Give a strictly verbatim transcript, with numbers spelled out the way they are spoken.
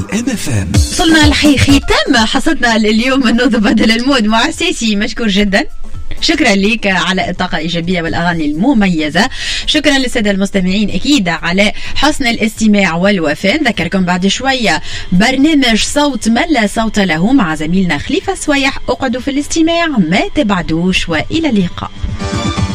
ام اف ام. وصلنا لحي ختام حصتنا اليوم النوض بدل المود مع سيسي. مشكور جدا، شكرا لك على الطاقة الإيجابية والأغاني المميزة. شكرا للسادة المستمعين أكيد على حسن الاستماع والوفاء. نذكركم بعد شوية برنامج صوت من لا صوت له مع زميلنا خليفة سويح. اقعدوا في الاستماع، ما تبعدوش، وإلى اللقاء.